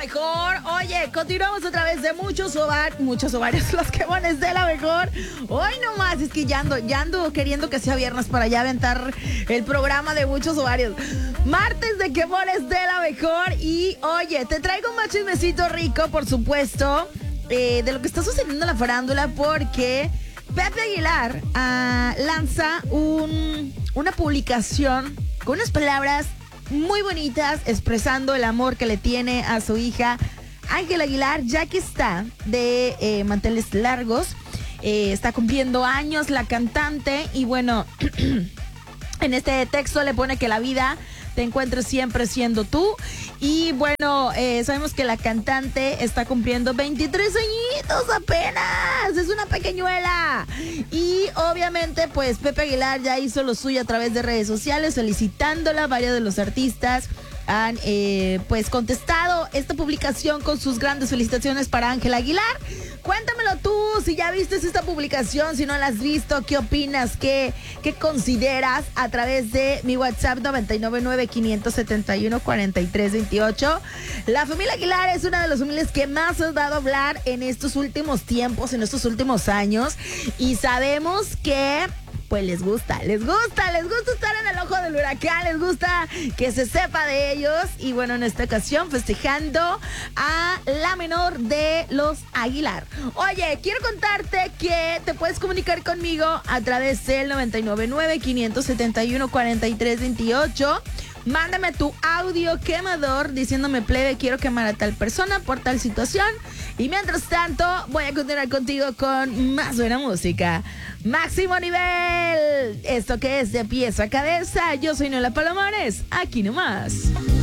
mejor. Oye, continuamos a través de muchos ovarios, los quemones de la mejor. Hoy nomás, es que ya ando queriendo que sea viernes para ya aventar el programa de muchos ovarios. Martes de quemones de la mejor. Y oye, te traigo un chismecito rico, por supuesto, de lo que está sucediendo en la farándula, porque Pepe Aguilar lanza una publicación con unas palabras muy bonitas expresando el amor que le tiene a su hija Ángela Aguilar, ya que está de manteles largos. Está cumpliendo años la cantante y bueno, en este texto le pone que la vida te encuentres siempre siendo tú. Y bueno, sabemos que la cantante está cumpliendo 23 añitos apenas. Es una pequeñuela. Y obviamente pues Pepe Aguilar ya hizo lo suyo a través de redes sociales felicitándola. Varios de los artistas han pues contestado esta publicación con sus grandes felicitaciones para Ángela Aguilar. Cuéntamelo tú, si ya viste esta publicación, si no la has visto, ¿qué opinas? ¿Qué consideras? A través de mi WhatsApp 999-571-4328. La familia Aguilar es una de las familias que más ha dado a hablar en estos últimos tiempos, en estos últimos años. Y sabemos que pues les gusta estar en el ojo del huracán, les gusta que se sepa de ellos. Y bueno, en esta ocasión festejando a la menor de los Aguilar. Oye, quiero contarte que te puedes comunicar conmigo a través del 999-571-4328. Mándame tu audio quemador diciéndome: plebe, quiero quemar a tal persona por tal situación. Y mientras tanto, voy a continuar contigo con más buena música. Máximo nivel. Esto que es de pies a cabeza. Yo soy Noela Palomares. Aquí nomás.